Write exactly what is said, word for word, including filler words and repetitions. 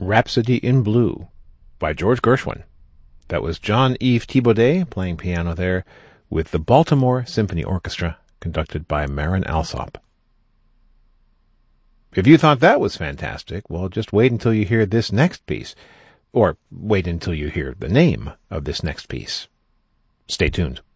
Rhapsody in Blue by George Gershwin. That was Jean-Yves Thibaudet playing piano there with the Baltimore Symphony Orchestra, conducted by Marin Alsop. If you thought that was fantastic, well, just wait until you hear this next piece. Or wait until you hear the name of this next piece. Stay tuned.